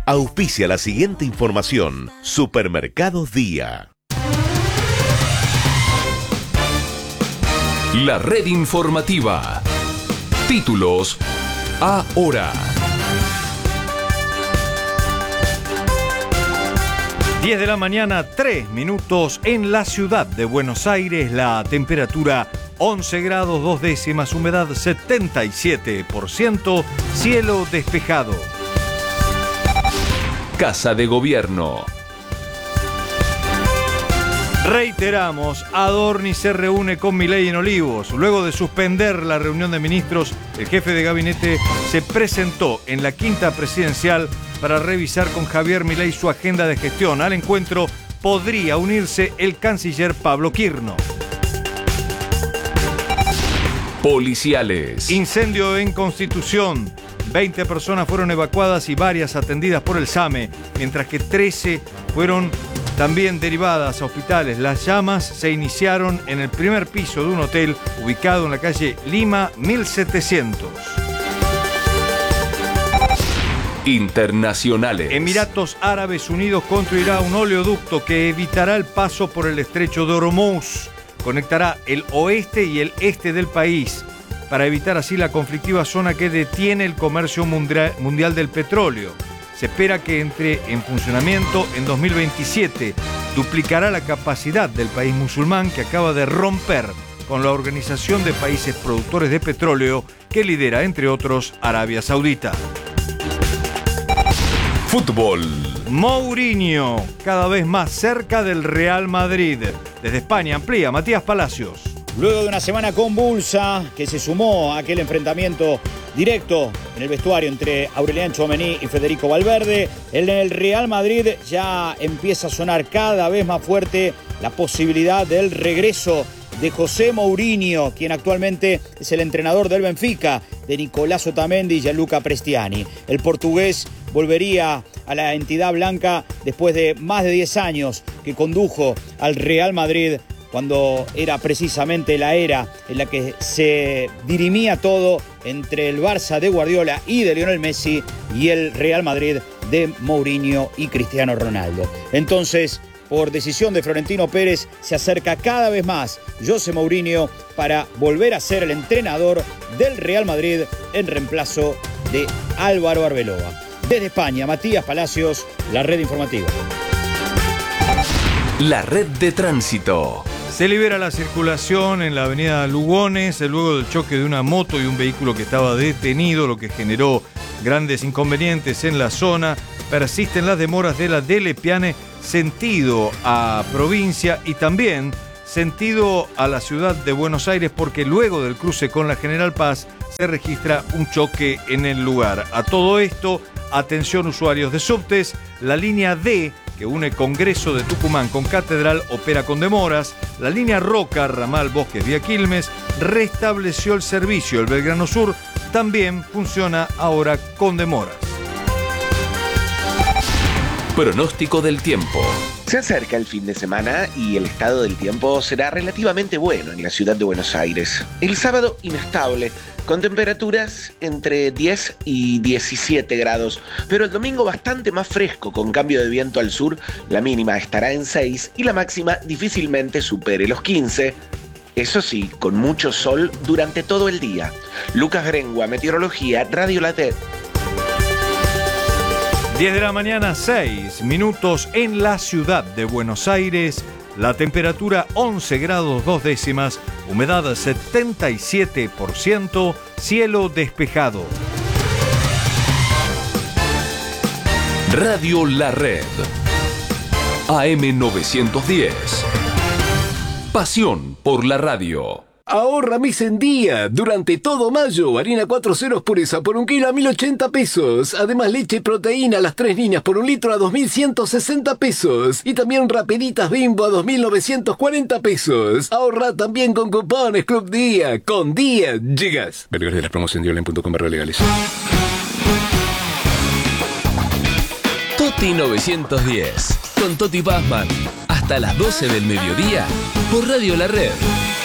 Auspicia la siguiente información. Supermercados Día. La red informativa. Títulos ahora. 10 de la mañana, 3 minutos en la ciudad de Buenos Aires. La temperatura 11 grados 2 décimas, humedad 77%, cielo despejado. Casa de Gobierno. Reiteramos, Adorni se reúne con Milei en Olivos. Luego de suspender la reunión de ministros, el jefe de gabinete se presentó en la quinta presidencial para revisar con Javier Milei su agenda de gestión. Al encuentro podría unirse el canciller Pablo Quirno. Policiales. Incendio en Constitución. 20 personas fueron evacuadas y varias atendidas por el SAME, mientras que 13 fueron también derivadas a hospitales. Las llamas se iniciaron en el primer piso de un hotel ubicado en la calle Lima 1700. Internacionales. Emiratos Árabes Unidos construirá un oleoducto que evitará el paso por el estrecho de Hormuz. Conectará el oeste y el este del país para evitar así la conflictiva zona que detiene el comercio mundial del petróleo. Se espera que entre en funcionamiento en 2027. Duplicará la capacidad del país musulmán que acaba de romper con la Organización de Países Productores de Petróleo que lidera, entre otros, Arabia Saudita. Fútbol. Mourinho, cada vez más cerca del Real Madrid. Desde España amplía Matías Palacios. Luego de una semana convulsa que se sumó a aquel enfrentamiento directo en el vestuario entre Aurelian Tchouaméni y Federico Valverde, en el Real Madrid ya empieza a sonar cada vez más fuerte la posibilidad del regreso de José Mourinho, quien actualmente es el entrenador del Benfica, de Nicolás Otamendi y Gianluca Prestiani. El portugués volvería a la entidad blanca después de más de 10 años que condujo al Real Madrid, cuando era precisamente la era en la que se dirimía todo entre el Barça de Guardiola y de Lionel Messi y el Real Madrid de Mourinho y Cristiano Ronaldo. Entonces, por decisión de Florentino Pérez, se acerca cada vez más José Mourinho para volver a ser el entrenador del Real Madrid en reemplazo de Álvaro Arbeloa. Desde España, Matías Palacios, la red informativa. La red de tránsito. Se libera la circulación en la avenida Lugones luego del choque de una moto y un vehículo que estaba detenido, lo que generó grandes inconvenientes en la zona. Persisten las demoras de la Delle Piane sentido a provincia y también sentido a la ciudad de Buenos Aires, porque luego del cruce con la General Paz se registra un choque en el lugar. A todo esto, atención usuarios de subtes, la línea D que une Congreso de Tucumán con Catedral opera con demoras. La línea Roca, ramal Bosques vía Quilmes, restableció el servicio. El Belgrano Sur también funciona ahora con demoras. Pronóstico del tiempo. Se acerca el fin de semana y el estado del tiempo será relativamente bueno en la ciudad de Buenos Aires. El sábado inestable, con temperaturas entre 10 y 17 grados, pero el domingo bastante más fresco, con cambio de viento al sur. La mínima estará en 6 y la máxima difícilmente supere los 15. Eso sí, con mucho sol durante todo el día. Lucas Grengua, Meteorología, Radio La Red. 10 de la mañana, 6 minutos en la ciudad de Buenos Aires. La temperatura 11 grados 2 décimas, humedad 77%, cielo despejado. Radio La Red. AM 910. Pasión por la radio. Ahorra mes en día. Durante todo mayo, harina 4 ceros pureza por 1 kilo a 1.080 pesos. Además, leche y proteína a las 3 líneas por 1 litro a 2.160 pesos. Y también rapiditas Bimbo a 2.940 pesos. Ahorra también con cupones Club Día. Con Día llegas. Ver de la promoción de online.com/legales. Toti 910. Con Toti Pazman. Hasta las 12 del mediodía. Por Radio La Red.